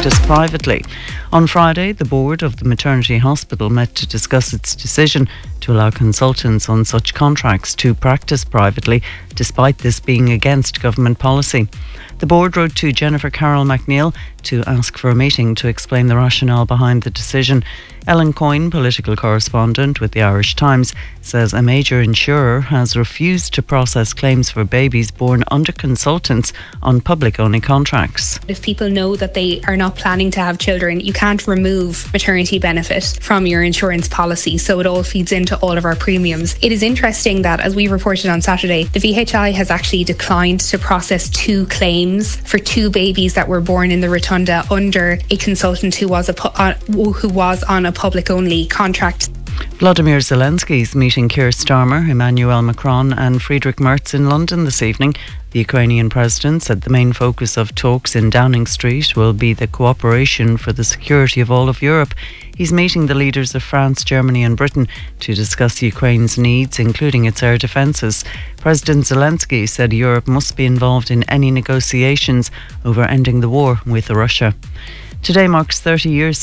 practice privately. On Friday, the board of the maternity hospital met to discuss its decision to allow consultants on such contracts to practice privately, despite this being against government policy. The board wrote to Jennifer Carroll McNeil to ask for a meeting to explain the rationale behind the decision. Ellen Coyne, political correspondent with the Irish Times, says a major insurer has refused to process claims for babies born under consultants on public-only contracts. If people know that they are not planning to have children, you can't remove maternity benefit from your insurance policy, so it all feeds into all of our premiums. It is interesting that, as we reported on Saturday, the VHI has actually declined to process 2 claims for 2 babies that were born in the Rotunda under a consultant who was on a public-only contract. Vladimir Zelensky is meeting Keir Starmer, Emmanuel Macron and Friedrich Merz in London this evening. The Ukrainian president said the main focus of talks in Downing Street will be the cooperation for the security of all of Europe. He's meeting the leaders of France, Germany and Britain to discuss Ukraine's needs, including its air defences. President Zelensky said Europe must be involved in any negotiations over ending the war with Russia. Today marks 30 years